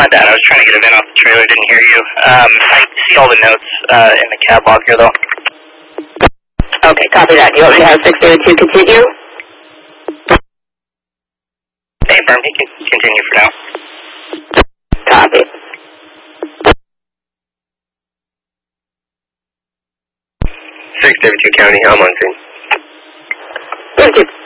my bad. I was trying to get a vent off the trailer. Didn't hear you. I see all the notes in the cab log here, though. Okay, copy that. Do you want me to have 602 continue? Hey, firm. He can continue for now. Copy. 672 County, I'm on scene. Thank you.